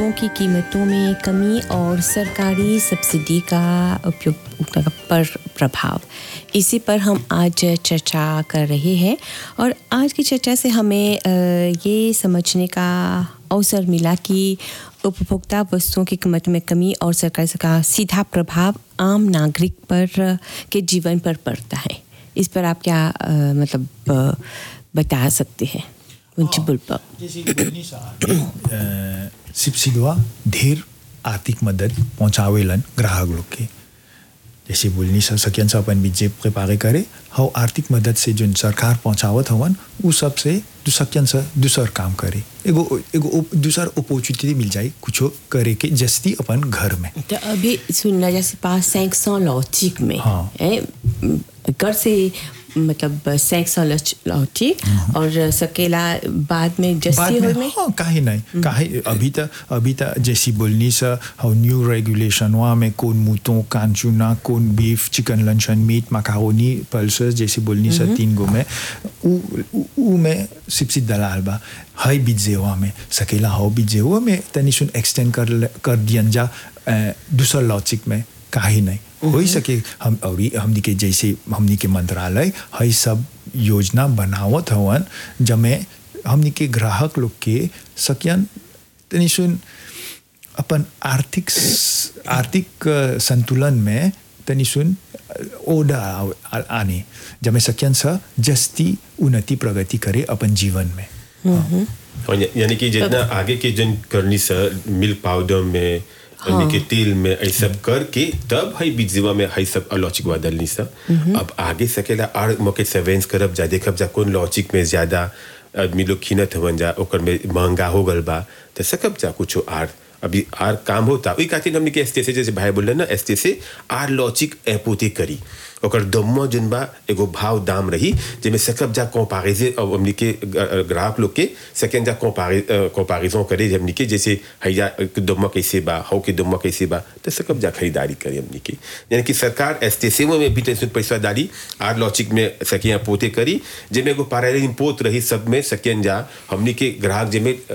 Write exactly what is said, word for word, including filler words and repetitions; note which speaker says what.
Speaker 1: वस्तुओं की कीमतों में कमी और सरकारी सब्सिडी का उपयोग पर प्रभाव, इसी पर हम आज चर्चा कर रहे हैं। और आज की चर्चा से हमें ये समझने का अवसर मिला कि उपभोक्ता वस्तुओं की कीमत में कमी और सरकार का सीधा प्रभाव आम नागरिक पर के जीवन पर पड़ता है। इस पर आप क्या आ, मतलब आ, बता सकते हैं?
Speaker 2: सब्सिडवा ढेर आर्थिक मदद पहुँचावेलन ग्राहक लोग के। जैसे बोलनी सकियन से अपन बीजे प्रिपारे करे हाउ आर्थिक मदद से जो सरकार पहुँचावत हवन वो सबसे दूसकियन से दूसर काम करे, एगो एगो दूसर अपॉर्चुनिटी मिल जाए कुछ करे के जस्ती अपन घर में।
Speaker 1: तो अभी सुनना जैसे पास cinq cents लॉजिक में
Speaker 2: हाँ।
Speaker 1: घर से मतलब cinq cents लॉजिक और सकेला बाद में जस्ती हो में
Speaker 2: हाँ काहे नहीं काहे अभी तक अभी तक जैसी बोलनी सा हाउ न्यू रेगुलेशन वहाँ में कौन मूतों कांचुना कौन बीफ चिकन लंचन मीट मकारोनी पल्सेस जैसी बोलनी सा तीन गो में उ उ में सिप्सी दलाल बा हाई बीजेवा में सकेला हाउ बीजेवा में तनी सुन एक्सटेंड कर कर दियन जा दूसरा लॉजिक में काहे नहीं हो सके। हम और हमनी के जैसे हमनी के मंत्रालय हई सब योजना बनावत हवन जमे हमनी के ग्राहक लोग के सकियन तनी सुन अपन आर्थिक आर्थिक संतुलन में तनी सुन ओडा आने जमे सकियन सा जस्ती उन्नति प्रगति करे अपन जीवन में।
Speaker 3: और यानी कि जितना आगे के जन करनी सा मिल्क पाउडर में हाँ। के तेल में ये सब करके तब हई बीजवा में हई सब लॉजिक बदलनी सा। अब आगे सकेला और मौके सर्वेंस करब जा देखब जा कौन लॉजिक में ज्यादा आदमी लोग खीनत हवन जा ओकर में महंगा हो गल बा तो सकब जा कुछ आर अभी आर काम होता वही खातिर हमने के एसटी से जैसे भाई बोल ना एसटी से आर लॉजिक एपोते करी ओकर दम्मो जन बा एगो भाव दाम रही जेमे सकब जा कंपैरिजन अब हमने के ग्राहक लोग के सेकंड जा कंपैरिजन करे हमने के जैसे हैया दम्मो कैसे बा हाउ के दम्मो कैसे बा तो सकब जा खरीदारी करे हमने के। यानी कि सरकार एसटी से में भी टेंशन पैसा डाली आर लॉजिक में सकिया पोते करी जेमे एगो पैरेलल इंपोर्ट रही सब में सकियन जा हमने के ग्राहक जेमे